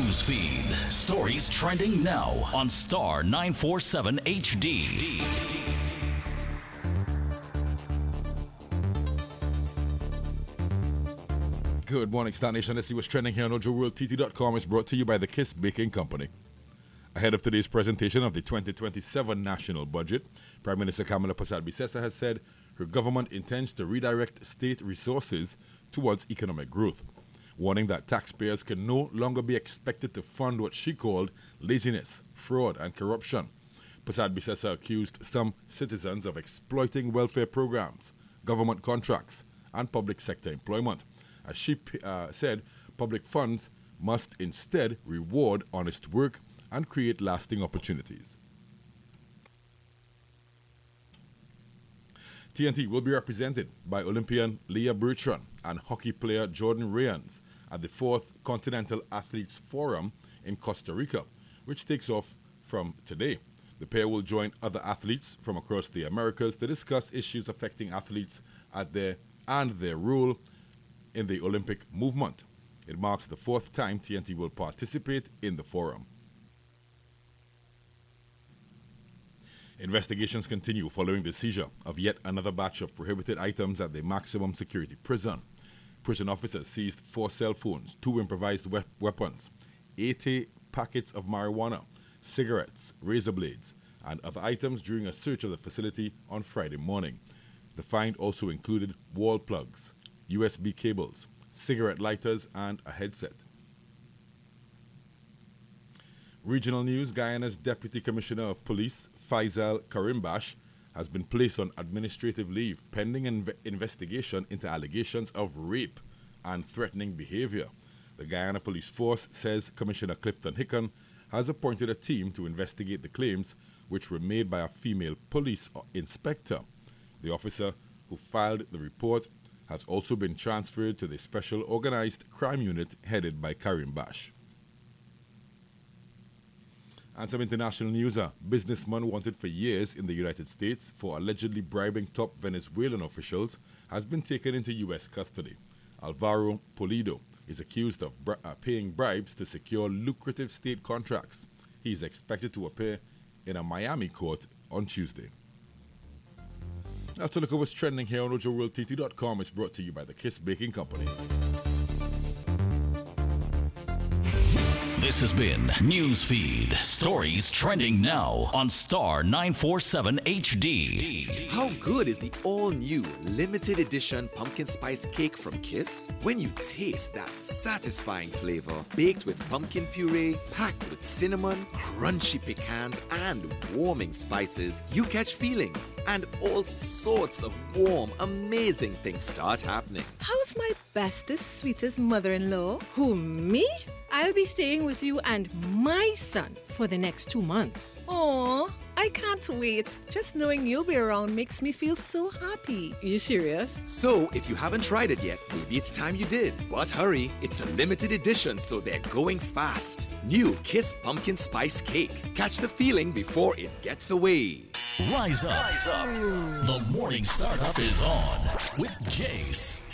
News feed. Stories trending now on Star 947 HD. Good morning, Star Nation. Let's see what's trending here on OjoWorldTT.com. Is brought to you by the Kiss Baking Company. Ahead of today's presentation of the 2027 national budget, Prime Minister Kamala Persad-Bissessar has said her government intends to redirect state resources towards economic growth, warning that taxpayers can no longer be expected to fund what she called laziness, fraud, and corruption. Persad-Bissessar accused some citizens of exploiting welfare programs, government contracts, and public sector employment. As she said, public funds must instead reward honest work and create lasting opportunities. TNT will be represented by Olympian Leah Bertrand and hockey player Jordan Ryans at the 4th Continental Athletes Forum in Costa Rica, which takes off from today. The pair will join other athletes from across the Americas to discuss issues affecting athletes and their role in the Olympic movement. It marks the 4th time TNT will participate in the forum. Investigations continue following the seizure of yet another batch of prohibited items at the maximum security prison. Prison officers seized 4 cell phones, 2 improvised weapons, 80 packets of marijuana, cigarettes, razor blades, and other items during a search of the facility on Friday morning. The find also included wall plugs, USB cables, cigarette lighters, and a headset. Regional news: Guyana's Deputy Commissioner of Police, Faisal Karimbash, has been placed on administrative leave pending investigation into allegations of rape and threatening behavior. The Guyana Police Force says Commissioner Clifton Hickon has appointed a team to investigate the claims, which were made by a female police inspector. The officer who filed the report has also been transferred to the Special Organized Crime Unit headed by Karimbash. And some international news: a businessman wanted for years in the United States for allegedly bribing top Venezuelan officials has been taken into U.S. custody. Alvaro Pulido is accused of paying bribes to secure lucrative state contracts. He is expected to appear in a Miami court on Tuesday. Now to look at what's trending here on OjoWorldTT.com is brought to you by the Kiss Baking Company. This has been Newsfeed. Stories trending now on Star 947 HD. How good is the all-new limited edition pumpkin spice cake from Kiss? When you taste that satisfying flavor, baked with pumpkin puree, packed with cinnamon, crunchy pecans, and warming spices, you catch feelings, and all sorts of warm, amazing things start happening. How's my bestest, sweetest mother-in-law? Who, me? I'll be staying with you and my son for the next 2 months. Aw, I can't wait. Just knowing you'll be around makes me feel so happy. Are you serious? So, if you haven't tried it yet, maybe it's time you did. But hurry, it's a limited edition, so they're going fast. New Kiss Pumpkin Spice Cake. Catch the feeling before it gets away. Rise up. The morning startup is on with Jace.